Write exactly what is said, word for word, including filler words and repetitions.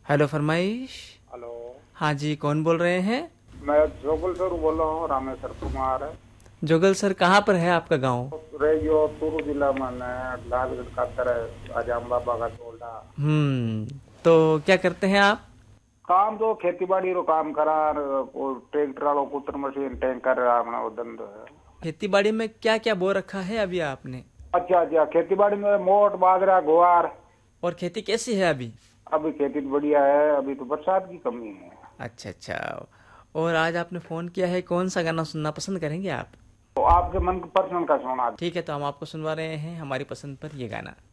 Hello फरमाइश। Hello. हाँ जी, कौन बोल रहे हैं? मैं जोगल सर बोल रहा हूँ, रामेश्वर कुमार है। जोगल सर, कहाँ पर है आपका गांव? रेगियो तुरु जिला में लालगढ़ का तरह आजाम बाबा का टोला। हम्म तो क्या करते हैं आप? काम तो खेती बाड़ी रो काम करा, और ट्रैक्टर वालों कुतर मशीन टैंकर अपना वो धंधो है। खेती बाड़ी में क्या क्या बो रखा है अभी आपने? अच्छा अच्छा, खेती बाड़ी में मोट बाजरा गुआर। और खेती कैसी है अभी? अभी खेती तो बढ़िया है, अभी तो बरसात की कमी है। अच्छा अच्छा। और आज आपने फ़ोन किया है, कौन सा गाना सुनना पसंद करेंगे आप? तो आपके मन पर्सनल का सुना। ठीक है, तो हम आपको सुनवा रहे हैं हमारी पसंद पर ये गाना।